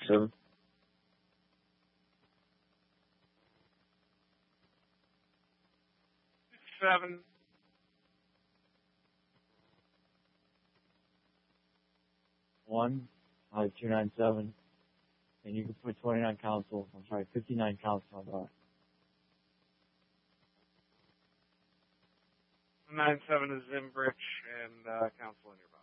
297. Seven. One, 297. And you can put 59 counts on that. 97 is Zimbridge and counsel in your